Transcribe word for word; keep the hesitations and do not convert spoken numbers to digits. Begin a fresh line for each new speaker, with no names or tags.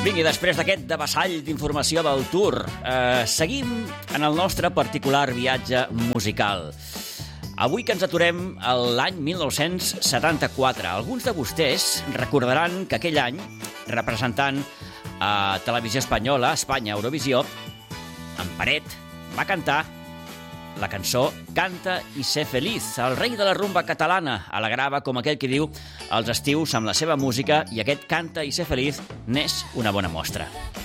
Vinga, i després d'aquest devessall d'informació del Tour, eh, seguim en el nostre particular viatge musical. Avui que ens aturem a l'any mil nou-cents setanta-quatre. Alguns de vostès recordaran que aquell any, representant a Televisió Espanyola, Espanya, Eurovisió, en Peret va cantar la cançó Canta i sé feliz. El rei de la rumba catalana alegrava, com aquell que diu, els estius amb la seva música, i aquest Canta i sé feliz n'és una bona mostra.